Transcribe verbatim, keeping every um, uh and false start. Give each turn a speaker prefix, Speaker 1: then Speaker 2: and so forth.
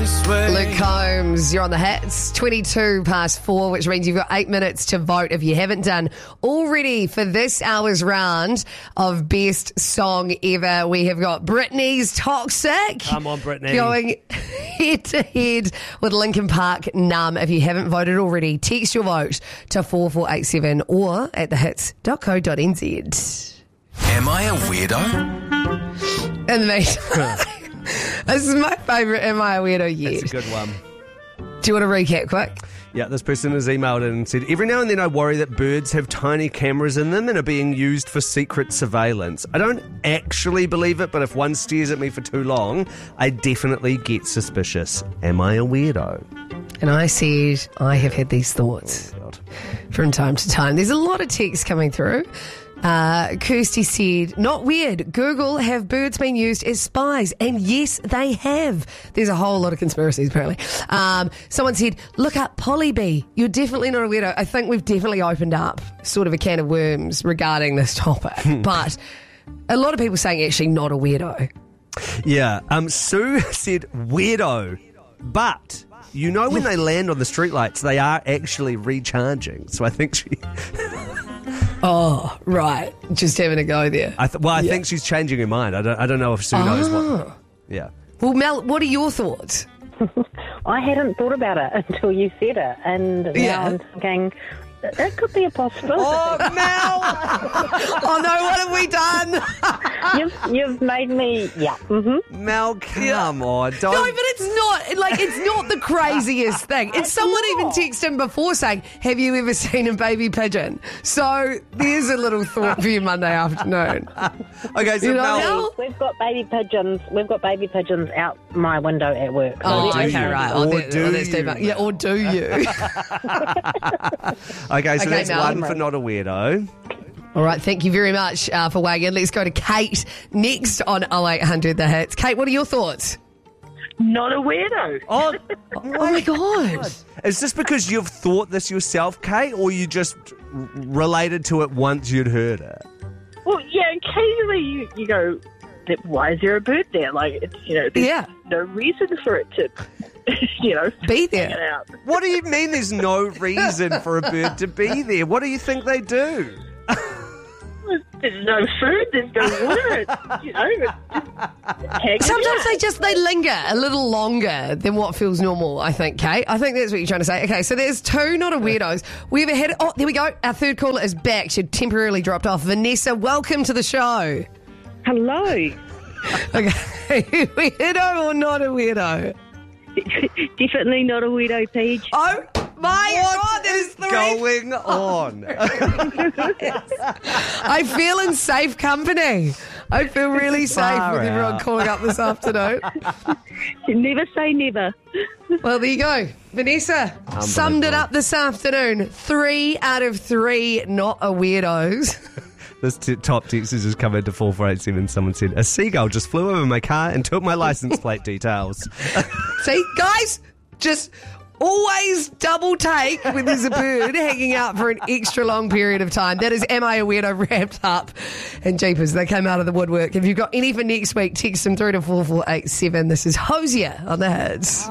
Speaker 1: this way.
Speaker 2: Luke Combs, you're on the hits. twenty-two past four, which means you've got eight minutes to vote if you haven't done already for this hour's round of Best Song Ever. We have got Britney's Toxic.
Speaker 3: Come on, Britney.
Speaker 2: Going head to head with Linkin Park Numb. If you haven't voted already, text your vote to four four eight seven or at the hits dot co dot n z.
Speaker 1: Am I a weirdo?
Speaker 2: In the meantime, this is my favourite Am I a Weirdo yet.
Speaker 3: That's a good one.
Speaker 2: Do you want to recap quick?
Speaker 3: Yeah, this person has emailed in and said, every now and then I worry that birds have tiny cameras in them and are being used for secret surveillance. I don't actually believe it, but if one stares at me for too long, I definitely get suspicious. Am I a weirdo?
Speaker 2: And I said, I have had these thoughts
Speaker 3: Oh, God.
Speaker 2: from time to time. There's a lot of text coming through. Uh, Kirsty said, not weird. Google, have birds been used as spies? And yes, they have. There's a whole lot of conspiracies, apparently. Um, someone said, look up Polybee. You're definitely not a weirdo. I think we've definitely opened up sort of a can of worms regarding this topic. But a lot of people saying actually not a weirdo.
Speaker 3: Yeah, um, Sue said weirdo, but you know when they land on the streetlights, they are actually recharging. So I think she...
Speaker 2: Oh, right. Just having a go there.
Speaker 3: I th- well, I
Speaker 2: Yeah.
Speaker 3: think she's changing her mind. I don't, I don't know if Sue knows
Speaker 2: Oh.
Speaker 3: what... Yeah.
Speaker 2: Well, Mel, what are your thoughts?
Speaker 4: I hadn't thought about it until you said it, and now
Speaker 2: Yeah.
Speaker 4: I'm thinking that could be a possibility.
Speaker 3: Oh, Mel!
Speaker 2: Oh, no, what have we done?
Speaker 4: You've, you've made me, yeah. Mm-hmm.
Speaker 3: Mel, come on. Don't...
Speaker 2: No, but it's not, like, it's not the craziest thing. It's someone even
Speaker 4: not.
Speaker 2: texted him before saying, have you ever seen a baby pigeon? So there's a little thought for you Monday afternoon.
Speaker 3: Okay, so
Speaker 2: You know,
Speaker 3: Mel...
Speaker 2: Mel?
Speaker 4: We've got baby pigeons. We've got baby pigeons out my window at work. So
Speaker 2: Oh,
Speaker 3: do
Speaker 2: okay,
Speaker 3: you?
Speaker 2: right.
Speaker 3: Or
Speaker 2: Oh, that-
Speaker 3: do
Speaker 2: oh, that's
Speaker 3: you,
Speaker 2: too much. Yeah, or do you?
Speaker 3: Okay, so
Speaker 2: Okay,
Speaker 3: that's
Speaker 2: Mel.
Speaker 3: one for not a weirdo.
Speaker 2: All right, thank you very much uh, for weighing in. Let's go to Kate next on oh eight hundred The Hits. Kate, what are your thoughts?
Speaker 5: Not a weirdo.
Speaker 3: Oh,
Speaker 2: Oh, my God.
Speaker 3: is this because you've thought this yourself, Kate, or you just r- related to it once you'd heard it?
Speaker 5: Well, yeah, occasionally you, you go, why is there a bird there? Like, it's, you know, there's
Speaker 2: Yeah.
Speaker 5: no reason for it to, you know,
Speaker 2: Be
Speaker 5: hang it
Speaker 2: there.
Speaker 5: out.
Speaker 3: What do you mean there's no reason for a bird to be there? What do you think they do?
Speaker 5: There's no food, there's no water, it's, you know, it's just hanging
Speaker 2: Sometimes
Speaker 5: out.
Speaker 2: they just they linger a little longer than what feels normal, I think, Kate. I think that's what you're trying to say. Okay, so there's two not a weirdos. We ever had oh, there we go. Our third caller is back. She temporarily dropped off. Vanessa, welcome to the show.
Speaker 5: Hello.
Speaker 2: Okay. Weirdo or not a weirdo?
Speaker 5: Definitely not a weirdo, Paige.
Speaker 2: Oh my God, that is three.
Speaker 3: Going on.
Speaker 2: I feel in safe company. I feel really safe
Speaker 3: Far
Speaker 2: with everyone
Speaker 3: out.
Speaker 2: calling up this afternoon.
Speaker 5: Never say never.
Speaker 2: Well, there you go. Vanessa summed it up this afternoon. Three out of three not a weirdos.
Speaker 3: This t- top text has just come into four four eight seven. Someone said, a seagull just flew over my car and took my license plate details.
Speaker 2: See, guys, just always double take when there's a bird hanging out for an extra long period of time. That is Am I a Weirdo wrapped up. And jeepers, they came out of the woodwork. If you've got any for next week, text them through to four four eight seven. This is Hosier on the Hits.